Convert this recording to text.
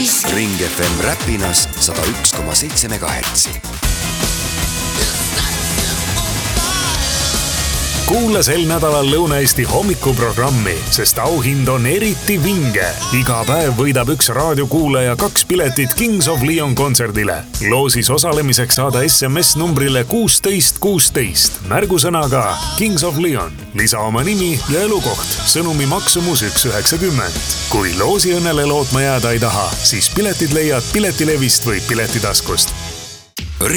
Ring FM Räpinas 101,7 MHz. Kuula sel nädalal Lõuna-Eesti hommikuprogrammi, sest auhind on eriti vinge. Iga päev võidab üks raadiokuulaja 2 piletit Kings of Leon kontserdile. Loosis osalemiseks saada SMS numbrile 1616 märgusõnaga Kings of Leon. Lisa oma nimi ja elukoht. Sõnumi maksumus 1,90. Kui loosi õnnele lootma jääda ei taha, siis piletid leiad Piletilevist või Piletitaskust.